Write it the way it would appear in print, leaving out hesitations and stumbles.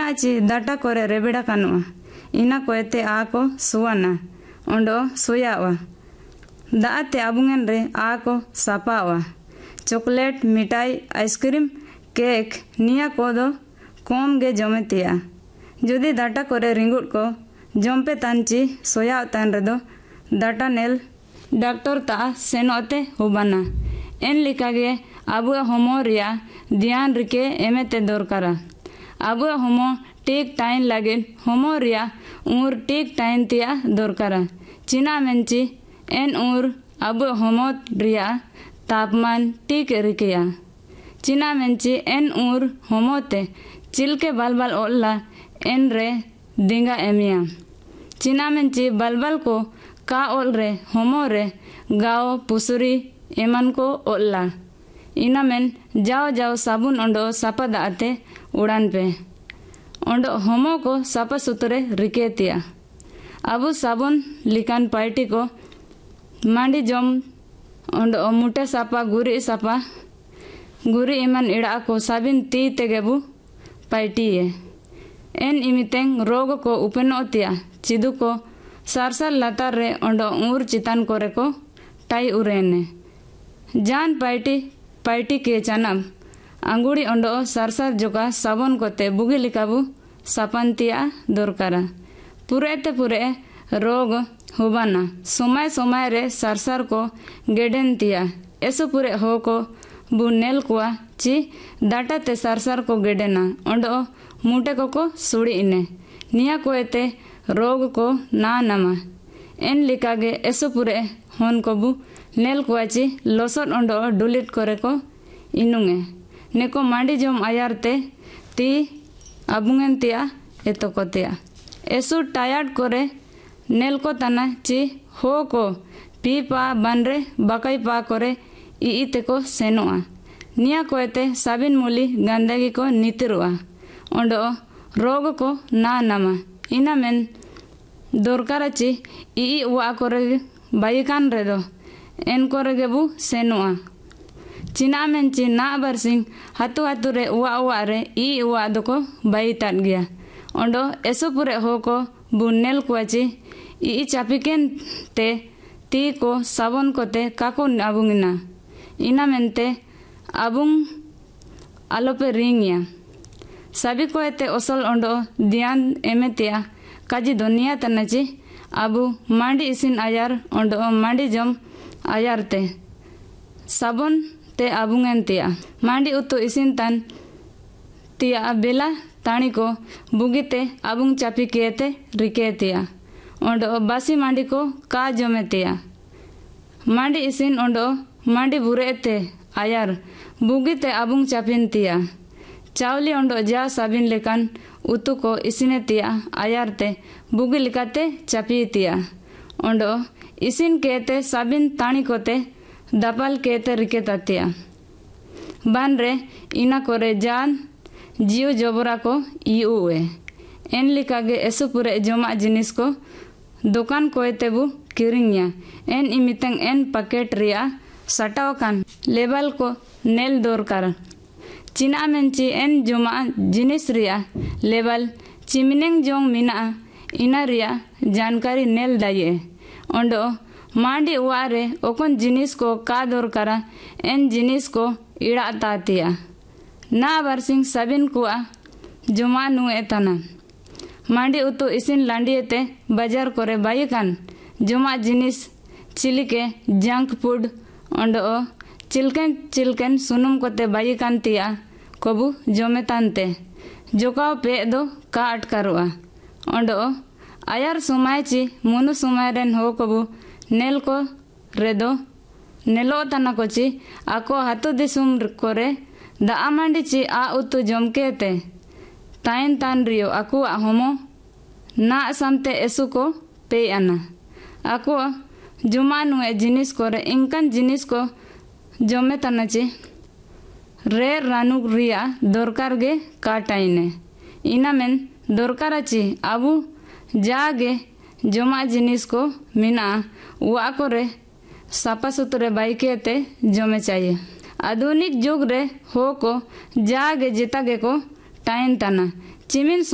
मीना ची डाटा कोरे रेबेड़ा कानुआ इना कोएते आ को सुवाना ओंडो सोयावा दाते आबुंगन रे आ को सापावा चॉकलेट मिठाई आइसक्रीम केक निया कोदो कम गे जमेतिया जुदी डाटा कोरे रिंगुट को जमपे तांची सोया तान रेदो डाटा नेल डॉक्टर ता सेनोते होबाना एन लिकागे आबुआ होमो रिया ध्यान रिके एमेते दरकारा आबुआ होमो टेक टाइम लागे होमो रिया उर टेक टाइम तिया दरकारा चिना मेंची एन उर आबुआ होमो रिया तापमान टेक रिकेया चिना मेंची एन उर होमोते चिलके बाल ओल्ला एन रे दिंगा एमिया चिना मेंची बाल को का ओल रे होमो रे गाओ पुसुरी एमन को ओल्ला इना मेन जाओ जाओ साबुन ओंडो सापा दाते उड़ान पे ओंडो होमो को सापा सुतरे रिकेतिया अबु साबुन लिकान पार्टी को मांडी जम ओंडो मुटे सापा गुरी एमन इड़ा को साबिन ती तेगेबु पार्टी है एन इमितेंग रोग को उपेनोतिया चिदु को सारसाल लातार रे ओंडो उर चितान कोरे को टाई उरेने जान पार्टी के चनम अंगुड़ी ओंडो सारसार जोका साबन कोते बुगी लिकाबु सापानतिया दरकारा पुरे रोग होबाना समय रे सारसार को गेडेनतिया एसो पुरे हो को बु नेल कुआ ची डाटा ते सारसार को गेडेना ओंडो मुटे को सुड़ी इने निया कोएते रोग को ना नमा एन लिकागे एसो पुरे होन को बु नेल कुआची लोसोट ओंडो डुलिट करे को इनुंगे नेको मांडी जोम आयारते ती अबुंगन तिया एतो कोतिया एसु टायर्ड करे नेल को तना ची हो को पी पा बनरे बकाई पा करे इते को सेनोआ निया कोएते साबिन मूली गंदगी को नीतिरुआ ओंडो रोग को ना नमा इना मेन दरकाराची वा करे बाइकान रेदो एन करे गेबु सेनुआ चिना मेन ची ना बरसिंग हातु रे वा रे वा दो को बाई ताट गया ओंडो एसो पुरे हो को बुनेल कुआची चापिकेन ते ती को साबन कोते काको आबुंगिना इना मेनते आबुंग आलोपे रिंगिया सभी को एते ओसल ओंडो ध्यान एमेतिया काजी दुनिया तनची आबु मांडी इसिन आयार ओंडो मांडी जम आयारते साबन ते आबुंगेंतिया मांडी उतु इसिन तन तिया बेला ताणी को बुगीते आबुंग चापी केते रिकेतिया ओंडो बासी मांडी को का जमेतिया मांडी इसिन ओंडो मांडी बुरेते आयार बुगीते आबुंग चापिनतिया चावली ओंडो जा साबिन लेकान उतु को इसिने तिया आयारते बुगी लिकाते चापीतिया ओंडो इसिन केते साबिन ताणी कोते दापाल केते रिकेतातिया बान रे इना कोरे जान जियो जबरा को इउए एन लिकागे एसु पुरे जमा जिनिस को दुकान कोएते बु किरिंगिया एन इमितंग एन पैकेट रिया सटावकान लेबल को नेल दरकार चिना मेंची एन जमा जिनिस रिया लेबल चिमिनेंग जोंग मिना इना रिया जानकारी नेल दाये ओंडो मांडी वारे ओकन जिनिस को का दरकारा एन जिनिस को इड़ा तातिया ना बरसिंग साबिन कुआ जमा नुए तना मांडी उतु इसिन लांडियते बाजार करे बाइकान जमा जिनिस चिलिके जंक फूड ओंडो चिलकेन सुनुम कोते बाइकान तिया कबु जमे तानते जोकाव पे दो का अटकारुआ ओंडो आयार समय ची मुनु समय रेन हो कबु नेल को रेदो नेलो तना कोची आको हातु दिसुम कोरे दा मांडी ची आ उतु जमकेते ताइन तान रियो आकु होमो ना सामते एसु को पे आना आको जुमानुए जिनिस कोरे इंकन जिनिस को जमे तनाची रे रानु रिया दरकार गे काटाइने इना मेन दरकाराची आबु जागे जमा जिनिस को मिना वा करे सापा सुतरे बाइकेते जमे चाहिए आधुनिक युग रे हो को जागे जितागे को टाइन तना चिमिन